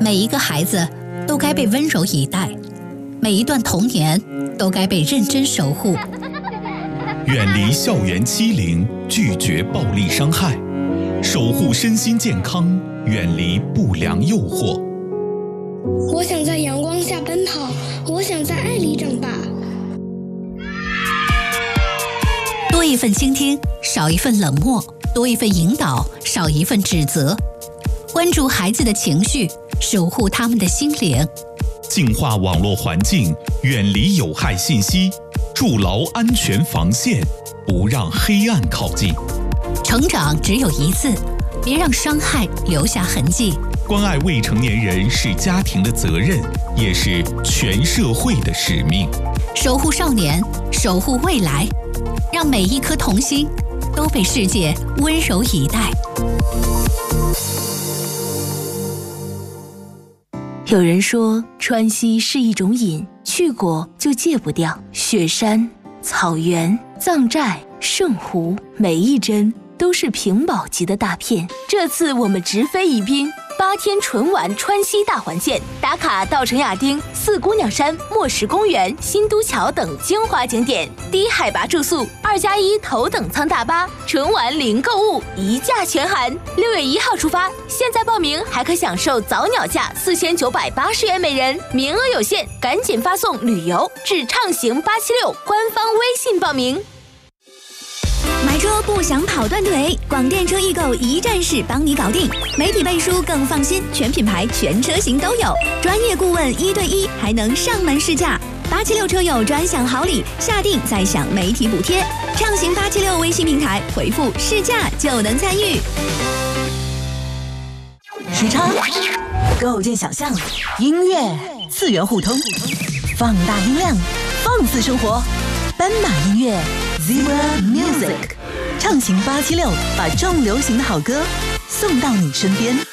每一个孩子都该被温柔以待，每一段童年都该被认真守护。 远离校园欺凌，拒绝暴力伤害，守护身心健康，远离不良诱惑。 我想在阳光下奔跑，我想在爱里长大。 多一份倾听，少一份冷漠；多一份引导，少一份指责。关注孩子的情绪，守护他们的心灵。 净化网络环境，远离有害信息，筑牢安全防线，不让黑暗靠近。 成长只有一次，别让伤害留下痕迹。 关爱未成年人是家庭的责任，也是全社会的使命。 守护少年，守护未来，让每一颗童心都被世界温柔以待。 有人说，川西是一种瘾，去过就戒不掉。雪山、草原、藏寨、圣湖，每一帧都是屏保级的大片。这次我们直飞宜宾，8天纯玩川西大环线，打卡稻城亚丁、四姑娘山、墨石公园、新都桥等精华景点，低海拔住宿，2+1头等舱大巴，纯玩零购物，一价全含。6月1号出发，现在报名还可享受早鸟价4980元每人，名额有限，赶紧发送旅游至畅行876官方微信报名。 买车不想跑断腿，广电车易购一站式帮你搞定，媒体背书更放心，全品牌全车型都有，专业顾问1对1，还能上门试驾。876车友专享好礼，下定再享媒体补贴。畅行876微信平台回复试驾就能参与。 时差构建想象，音乐次元互通，放大音量，放肆生活。斑马音乐 Zebra Music， 畅行876，把重流行的好歌送到你身边。